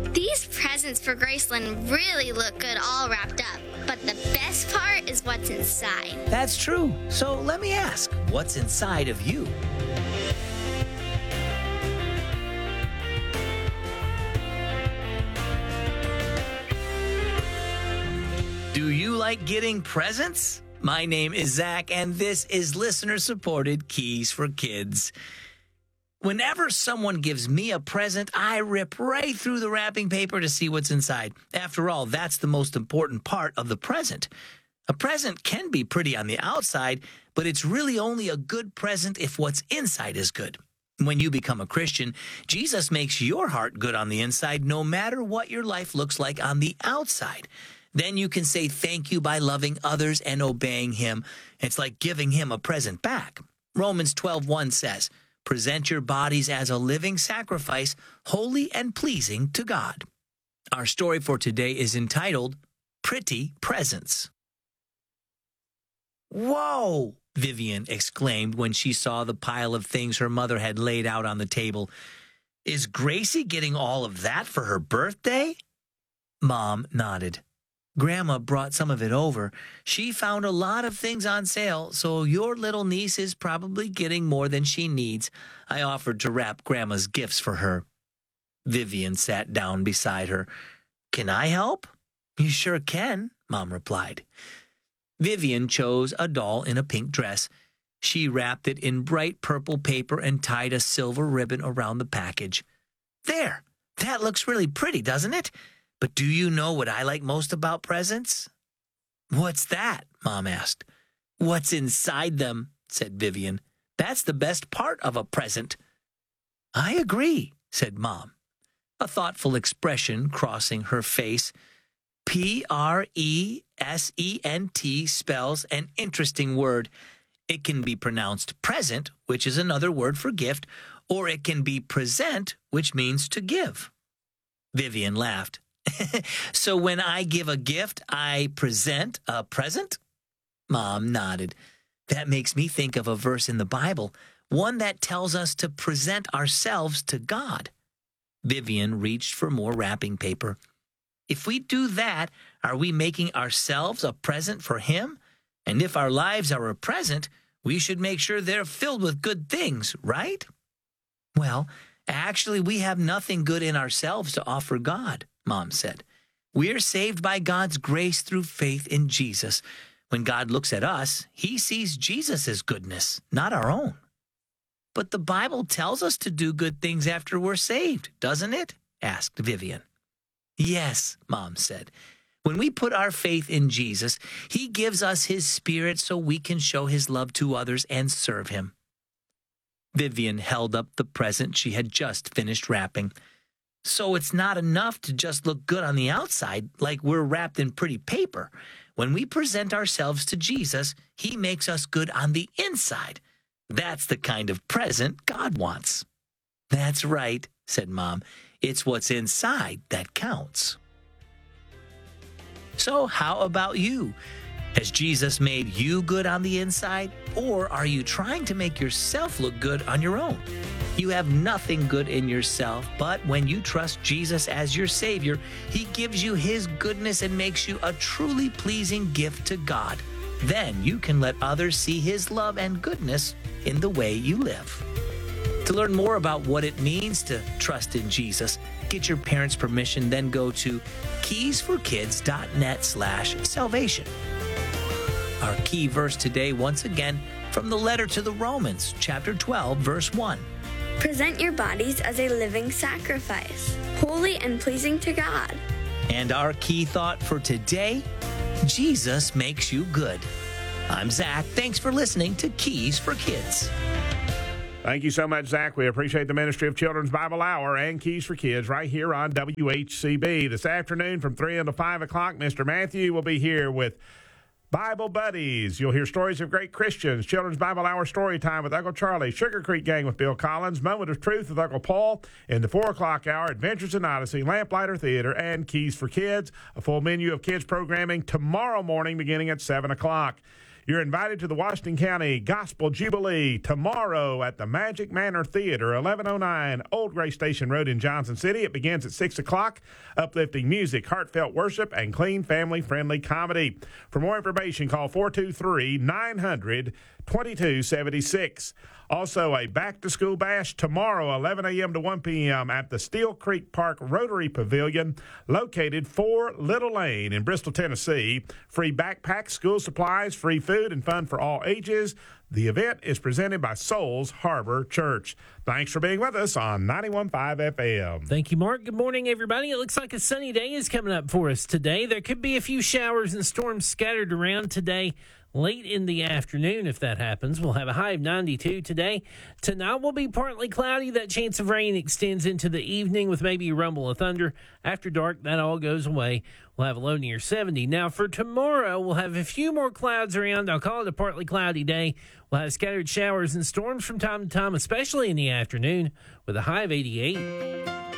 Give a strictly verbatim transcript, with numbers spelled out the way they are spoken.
These presents for Graceland really look good all wrapped up, but the best part is what's inside. That's true. So let me ask, what's inside of you? Do you like getting presents? My name is Zach, and this is listener-supported Keys for Kids. Whenever someone gives me a present, I rip right through the wrapping paper to see what's inside. After all, that's the most important part of the present. A present can be pretty on the outside, but it's really only a good present if what's inside is good. When you become a Christian, Jesus makes your heart good on the inside, no matter what your life looks like on the outside. Then you can say thank you by loving others and obeying him. It's like giving him a present back. Romans twelve one says, present your bodies as a living sacrifice, holy and pleasing to God. Our story for today is entitled, Pretty Presents. Whoa! Vivian exclaimed when she saw the pile of things her mother had laid out on the table. Is Gracie getting all of that for her birthday? Mom nodded. Grandma brought some of it over. She found a lot of things on sale, so your little niece is probably getting more than she needs. I offered to wrap Grandma's gifts for her. Vivian sat down beside her. Can I help? You sure can, Mom replied. Vivian chose a doll in a pink dress. She wrapped it in bright purple paper and tied a silver ribbon around the package. There, that looks really pretty, doesn't it? But do you know what I like most about presents? What's that? Mom asked. What's inside them, said Vivian. That's the best part of a present. I agree, said Mom, a thoughtful expression crossing her face. P R E S E N T spells an interesting word. It can be pronounced present, which is another word for gift, or it can be present, which means to give. Vivian laughed. So when I give a gift, I present a present? Mom nodded. That makes me think of a verse in the Bible, one that tells us to present ourselves to God. Vivian reached for more wrapping paper. If we do that, are we making ourselves a present for him? And if our lives are a present, we should make sure they're filled with good things, right? Well, actually, we have nothing good in ourselves to offer God, Mom said. We're saved by God's grace through faith in Jesus. When God looks at us, he sees Jesus' goodness, not our own. But the Bible tells us to do good things after we're saved, doesn't it? Asked Vivian. Yes, Mom said. When we put our faith in Jesus, he gives us his Spirit so we can show his love to others and serve him. Vivian held up the present she had just finished wrapping. So it's not enough to just look good on the outside, like we're wrapped in pretty paper. When we present ourselves to Jesus, he makes us good on the inside. That's the kind of present God wants. That's right, said Mom. It's what's inside that counts. So how about you? Has Jesus made you good on the inside, or are you trying to make yourself look good on your own? You have nothing good in yourself, but when you trust Jesus as your Savior, he gives you his goodness and makes you a truly pleasing gift to God. Then you can let others see his love and goodness in the way you live. To learn more about what it means to trust in Jesus, get your parents' permission, then go to keysforkids.net slash salvation. Our key verse today, once again, from the letter to the Romans, chapter twelve, verse one. Present your bodies as a living sacrifice, holy and pleasing to God. And our key thought for today, Jesus makes you good. I'm Zach. Thanks for listening to Keys for Kids. Thank you so much, Zach. We appreciate the Ministry of Children's Bible Hour and Keys for Kids right here on W H C B. This afternoon from three until five o'clock, Mister Matthew will be here with Bible Buddies. You'll hear stories of great Christians, Children's Bible Hour Story Time with Uncle Charlie, Sugar Creek Gang with Bill Collins, Moment of Truth with Uncle Paul, in the four o'clock hour, Adventures in Odyssey, Lamplighter Theater, and Keys for Kids. A full menu of kids programming tomorrow morning beginning at seven o'clock. You're invited to the Washington County Gospel Jubilee tomorrow at the Magic Manor Theater, eleven oh nine Old Gray Station Road in Johnson City. It begins at six o'clock. Uplifting music, heartfelt worship, and clean, family-friendly comedy. For more information, call four two three, nine hundred, twenty-two seventy-six. Also, a back-to-school bash tomorrow, eleven a.m. to one p.m. at the Steel Creek Park Rotary Pavilion, located four Little Lane in Bristol, Tennessee. Free backpacks, school supplies, free food, and fun for all ages. The event is presented by Souls Harbor Church. Thanks for being with us on ninety-one point five F M. Thank you, Mark. Good morning, everybody. It looks like a sunny day is coming up for us today. There could be a few showers and storms scattered around today. Late in the afternoon, if that happens. We'll have a high of ninety-two today. Tonight will be partly cloudy. That chance of rain extends into the evening with maybe a rumble of thunder. After dark, that all goes away. We'll have a low near seventy. Now, for tomorrow, we'll have a few more clouds around. I'll call it a partly cloudy day. We'll have scattered showers and storms from time to time, especially in the afternoon, with a high of eighty-eight.